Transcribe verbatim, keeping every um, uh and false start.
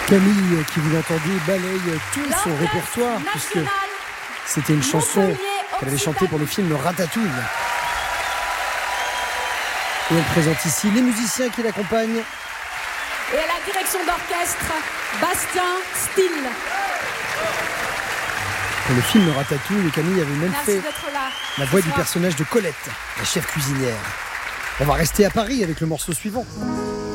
Camille, qui vous l'entendez, balaye tout son répertoire, puisque c'était une chanson qu'elle avait chantée pour le film Ratatouille. Et on présente ici les musiciens qui l'accompagnent. Et à la direction d'orchestre, Bastien Still. Pour le film Ratatouille, Camille avait même Merci fait là, la voix du personnage de Colette, la chef cuisinière. On va rester à Paris avec le morceau suivant.